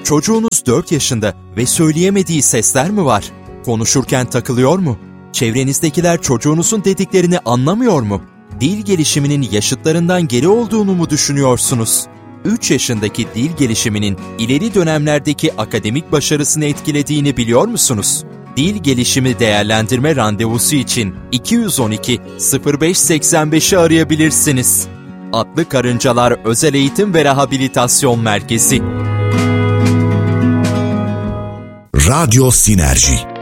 Çocuğunuz 4 yaşında ve söyleyemediği sesler mi var? Konuşurken takılıyor mu? Çevrenizdekiler çocuğunuzun dediklerini anlamıyor mu? Dil gelişiminin yaşıtlarından geri olduğunu mu düşünüyorsunuz? 3 yaşındaki dil gelişiminin ileri dönemlerdeki akademik başarısını etkilediğini biliyor musunuz? Dil gelişimi değerlendirme randevusu için 212 0585'i arayabilirsiniz. Atlı Karıncalar Özel Eğitim ve Rehabilitasyon Merkezi. Radyo Sinerji.